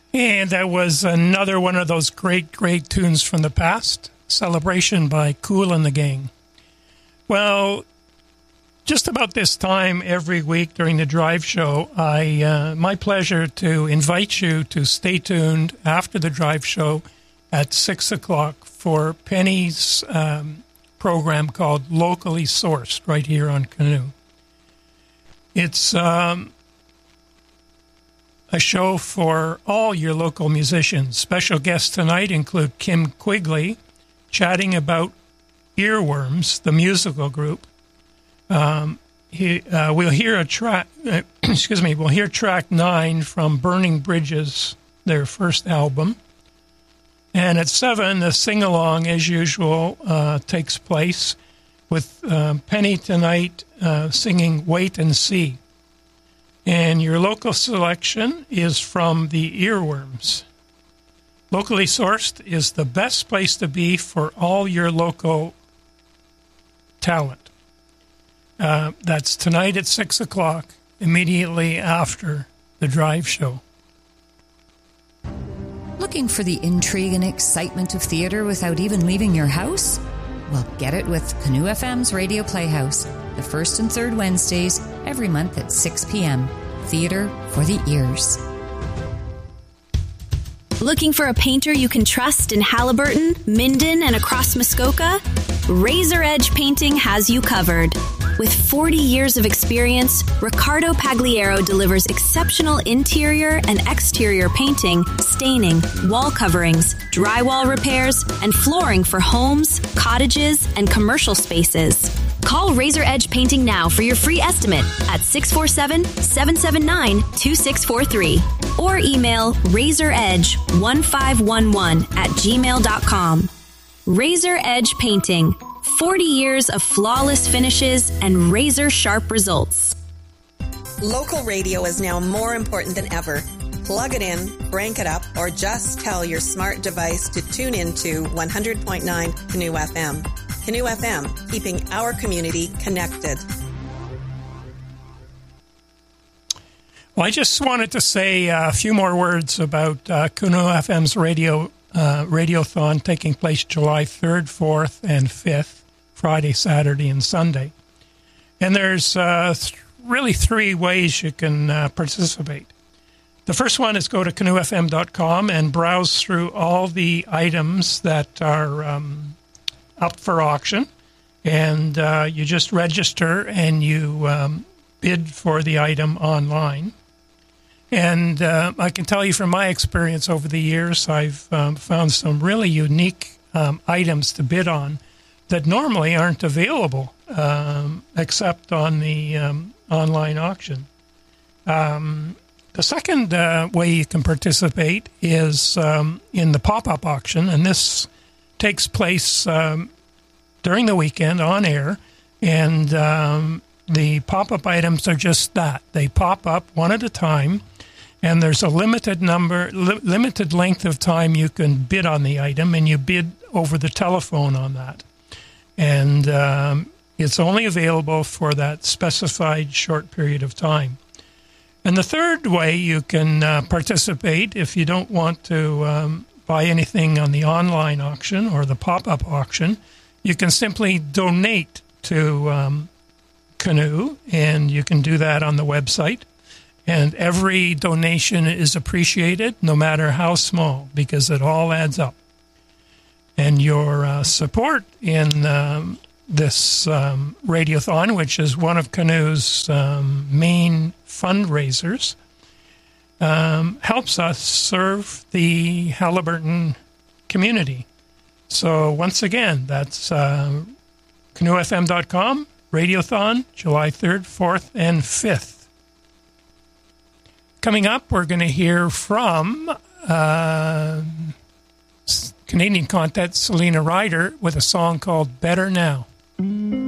And that was another one of those great, great tunes from the past, Celebration by Kool and the Gang. Well, just about this time every week during the drive show, my pleasure to invite you to stay tuned after the drive show at 6 o'clock for Penny's program called Locally Sourced right here on Canoe. It's a show for all your local musicians. Special guests tonight include Kim Quigley, chatting about Earworms, the musical group. We'll hear a track. We'll hear track 9 from Burning Bridges, their first album. And at 7, the sing-along, as usual, takes place with Penny tonight singing Wait and See. And your local selection is from the Earworms. Locally Sourced is the best place to be for all your local talent. That's tonight at 6 o'clock, immediately after the drive show. Looking for the intrigue and excitement of theater without even leaving your house? Well, get it with Canoe FM's Radio Playhouse, the first and third Wednesdays every month at 6 p.m. Theater for the ears. Looking for a painter you can trust in Haliburton, Minden, and across Muskoka? Razor Edge Painting has you covered. With 40 years of experience, Ricardo Pagliaro delivers exceptional interior and exterior painting, staining, wall coverings, drywall repairs, and flooring for homes, cottages, and commercial spaces. Call Razor Edge Painting now for your free estimate at 647-779-2643 or email razoredge1511@gmail.com. Razor Edge Painting, 40 years of flawless finishes and razor-sharp results. Local radio is now more important than ever. Plug it in, crank it up, or just tell your smart device to tune into 100.9 Canoe FM. Canoe FM, keeping our community connected. Well, I just wanted to say a few more words about Canoe FM's Radiothon taking place July 3rd, 4th, and 5th, Friday, Saturday, and Sunday. And there's really 3 ways you can participate. The first one is go to canoefm.com and browse through all the items that are up for auction. And you just register and you bid for the item online. And I can tell you from my experience over the years, I've found some really unique items to bid on that normally aren't available except on the online auction. The second way you can participate is in the pop-up auction, and this takes place during the weekend on air, and the pop-up items are just that. They pop up one at a time, and there's a limited length of time you can bid on the item, and you bid over the telephone on that. And it's only available for that specified short period of time. And the third way you can participate, if you don't want to buy anything on the online auction or the pop-up auction, you can simply donate to Canoe, and you can do that on the website. And every donation is appreciated, no matter how small, because it all adds up. And your support in this Radiothon, which is one of Canoe's main fundraisers, helps us serve the Haliburton community. So once again, that's canoefm.com, Radiothon, July 3rd, 4th, and 5th. Coming up, we're going to hear from Canadian content Selena Ryder with a song called Better Now.